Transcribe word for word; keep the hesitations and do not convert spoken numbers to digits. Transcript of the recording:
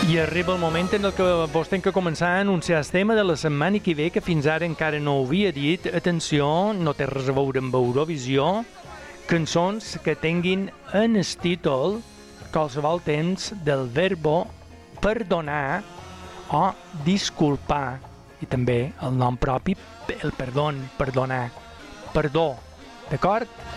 I arriba el moment en el que vos tenc que començar a anunciar el tema de la setmana que ve, que fins ara encara no ho havia dit. Atenció, no té res a veure amb Eurovisió. Cançons que tinguin en el títol qualsevol temps del verbo perdonar o disculpar. I també el nom propi, el perdó, perdonar. Perdó, d'acord?